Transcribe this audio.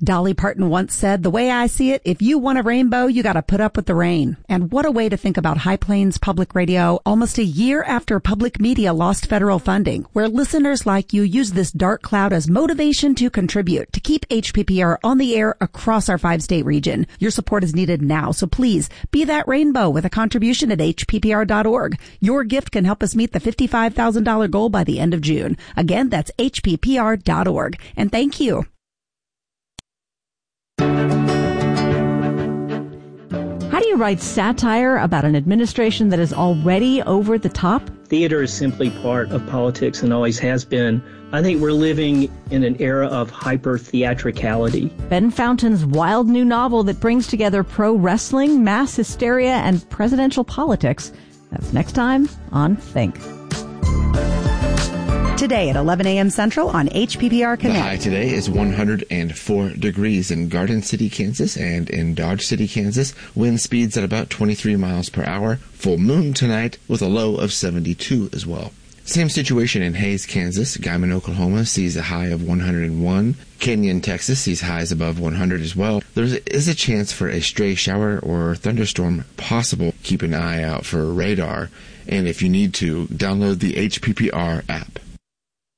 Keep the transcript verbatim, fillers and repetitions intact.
Dolly Parton once said, "The way I see it, if you want a rainbow, you got to put up with the rain." And what a way to think about High Plains Public Radio almost a year after public media lost federal funding, where listeners like you use this dark cloud as motivation to contribute, to keep H P P R on the air across our five-state region. Your support is needed now, so please be that rainbow with a contribution at H P P R dot org. Your gift can help us meet the fifty-five thousand dollars goal by the end of June. Again, that's H P P R dot org. And thank you. How do you write satire about an administration that is already over the top? Theater is simply part of politics and always has been. I think we're living in an era of hyper-theatricality. Ben Fountain's wild new novel that brings together pro wrestling, mass hysteria, and presidential politics. That's next time on Think. Today at eleven a.m. Central on H P P R Connect. The high today is one hundred four degrees in Garden City, Kansas, and in Dodge City, Kansas. Wind speeds at about twenty-three miles per hour. Full moon tonight with a low of seventy-two as well. Same situation in Hays, Kansas. Guyman, Oklahoma sees a high of one hundred one. Kenyon, Texas sees highs above one hundred as well. There is a chance for a stray shower or thunderstorm possible. Keep an eye out for radar. And if you need to, download the H P P R app.